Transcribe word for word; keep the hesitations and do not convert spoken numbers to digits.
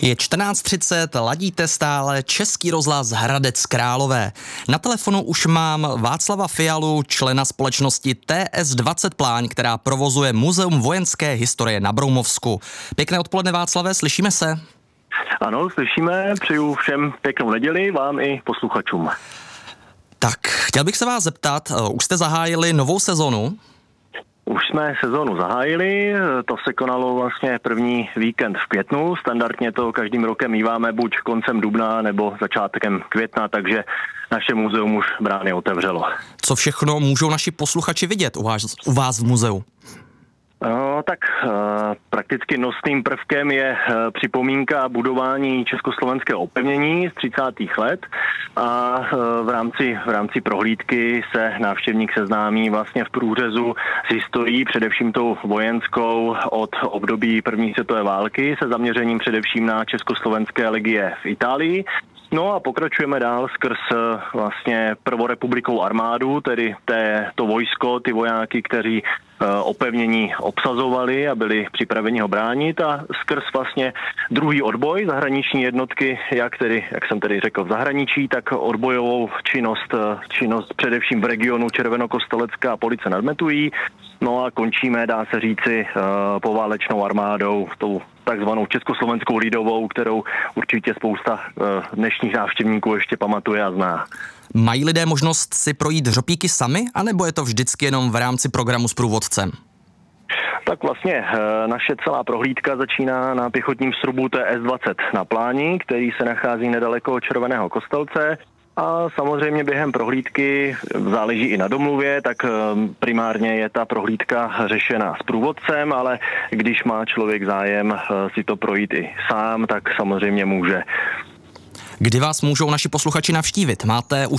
Je čtrnáct třicet, ladíte stále Český rozhlas Hradec Králové. Na telefonu už mám Václava Fialu, člena společnosti T S dvacet Pláň, která provozuje Muzeum vojenské historie na Broumovsku. Pěkné odpoledne, Václave, slyšíme se? Ano, slyšíme, přeju všem pěknou neděli, vám i posluchačům. Tak, chtěl bych se vás zeptat, už jste zahájili novou sezonu? Už jsme sezónu zahájili, to se konalo vlastně první víkend v květnu, standardně to každým rokem míváme buď koncem dubna nebo začátkem května, takže naše muzeum už brány otevřelo. Co všechno můžou naši posluchači vidět u vás, u vás v muzeu? No, tak e, prakticky nosným prvkem je e, připomínka budování československého opevnění z třicátých let a e, v rámci, v rámci prohlídky se návštěvník seznámí vlastně v průřezu s historií, především tou vojenskou od období první světové války se zaměřením především na československé legie v Itálii. No a pokračujeme dál skrz vlastně prvorepublikovou armádu, tedy té, to vojsko, ty vojáky, kteří e, opevnění obsazovali a byli připraveni ho bránit, a skrz vlastně druhý odboj, zahraniční jednotky, jak tedy, jak jsem tedy řekl, v zahraničí, tak odbojovou činnost, činnost především v regionu Červenokostelecká a Police nad Metují. No a končíme, dá se říci, poválečnou armádou, tou takzvanou československou lidovou, kterou určitě spousta dnešních návštěvníků ještě pamatuje a zná. Mají lidé možnost si projít hřopíky sami, anebo je to vždycky jenom v rámci programu s průvodcem? Tak vlastně naše celá prohlídka začíná na pěchotním srubu T S dvacet na Pláni, který se nachází nedaleko Červeného Kostelce. A samozřejmě během prohlídky, záleží i na domluvě, tak primárně je ta prohlídka řešena s průvodcem, ale když má člověk zájem si to projít i sám, tak samozřejmě může. Kdy vás můžou naši posluchači navštívit? Máte už